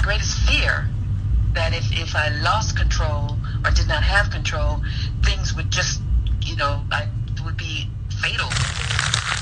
greatest fear that if I lost control or did not have control, things would just